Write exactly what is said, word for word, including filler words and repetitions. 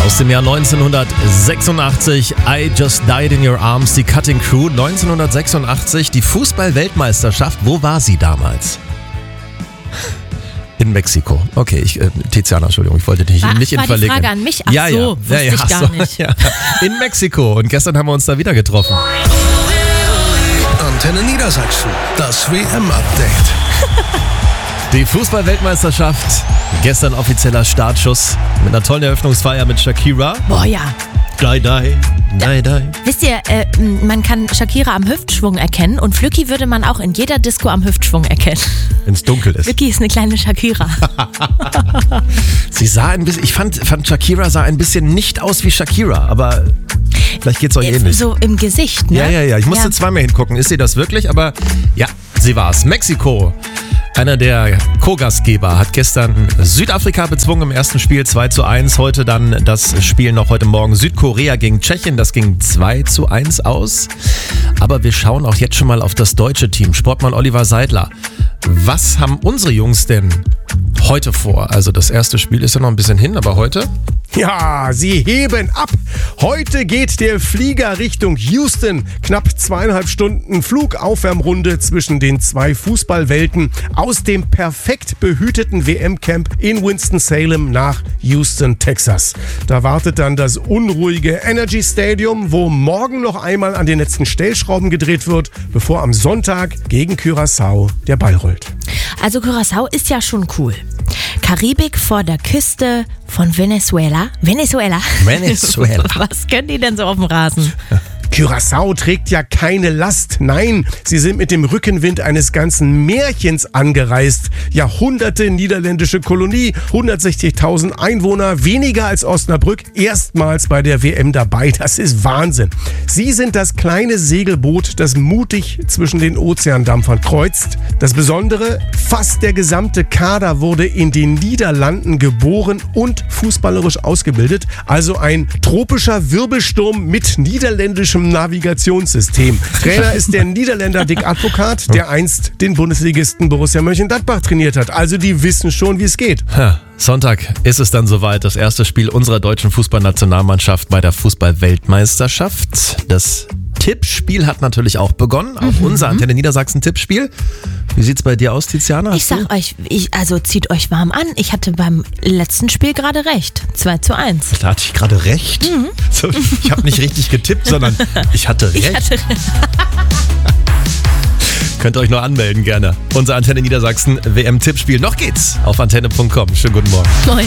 Aus dem Jahr neunzehnhundertsechsundachtzig, I Just Died in Your Arms, die Cutting Crew. neunzehnhundertsechsundachtzig, die Fußball-Weltmeisterschaft. Wo war sie damals? In Mexiko. Okay, ich, äh, Tiziana, Entschuldigung, ich wollte dich War, nicht in war die verlegen. Frage an mich? Ach ja, so, ja. wusste ja, ja, ich gar so, nicht. Ja. In Mexiko. Und gestern haben wir uns da wieder getroffen. Antenne Niedersachsen, das W M-Update. Die Fußball-Weltmeisterschaft. Gestern offizieller Startschuss mit einer tollen Eröffnungsfeier mit Shakira. Boah, ja. Die, die, die, die. Wisst ihr, äh, man kann Shakira am Hüftschwung erkennen und Flücki würde man auch in jeder Disco am Hüftschwung erkennen. Wenn es dunkel ist. Flücki ist eine kleine Shakira. Sie sah ein bisschen, ich fand, fand Shakira sah ein bisschen nicht aus wie Shakira, aber vielleicht geht's euch ähnlich. So im Gesicht, ne? Ja, ja, ja. Ich musste Ja. zweimal hingucken. Ist sie das wirklich? Aber ja, sie war's. Mexiko. Einer der Co-Gastgeber hat gestern Südafrika bezwungen im ersten Spiel zwei zu eins. Heute dann das Spiel noch heute Morgen Südkorea gegen Tschechien. Das ging zwei zu eins aus. Aber wir schauen auch jetzt schon mal auf das deutsche Team. Sportmann Oliver Seidler. Was haben unsere Jungs denn heute vor? Also das erste Spiel ist ja noch ein bisschen hin, aber heute? Ja, sie heben ab. Heute geht der Flieger Richtung Houston. Knapp zweieinhalb Stunden Flugaufwärmrunde zwischen den zwei Fußballwelten aus dem perfekt behüteten W M-Camp in Winston-Salem nach Houston, Texas. Da wartet dann das unruhige Energy Stadium, wo morgen noch einmal an den letzten Stellschrauben gedreht wird, bevor am Sonntag gegen Curaçao der Ball rollt. Also Curaçao ist ja schon cool. Karibik vor der Küste von Venezuela. Venezuela. Venezuela. Was können die denn so auf dem Rasen? Curaçao trägt ja keine Last. Nein, sie sind mit dem Rückenwind eines ganzen Märchens angereist. Jahrhunderte niederländische Kolonie, hundertsechzigtausend Einwohner, weniger als Osnabrück, erstmals bei der W M dabei. Das ist Wahnsinn. Sie sind das kleine Segelboot, das mutig zwischen den Ozeandampfern kreuzt. Das Besondere, fast der gesamte Kader wurde in den Niederlanden geboren und fußballerisch ausgebildet. Also ein tropischer Wirbelsturm mit niederländischem Navigationssystem. Trainer ist der Niederländer Dick Advocaat, der einst den Bundesligisten Borussia Mönchengladbach trainiert hat. Also die wissen schon, wie es geht. Ja, Sonntag ist es dann soweit. Das erste Spiel unserer deutschen Fußballnationalmannschaft bei der Fußball-Weltmeisterschaft. Das Tippspiel hat natürlich auch begonnen. Auch Mhm. unser Antenne Niedersachsen-Tippspiel. Wie sieht's bei dir aus, Tiziana? Hast Ich sag euch, ich, also zieht euch warm an. Ich hatte beim letzten Spiel gerade recht. zwei zu eins. Da hatte ich gerade recht. So, ich habe nicht richtig getippt, sondern ich hatte recht. Ich hatte Könnt ihr euch noch anmelden gerne. Unser Antenne Niedersachsen W M-Tippspiel. Noch geht's auf antenne punkt com. Schönen guten Morgen. Moin.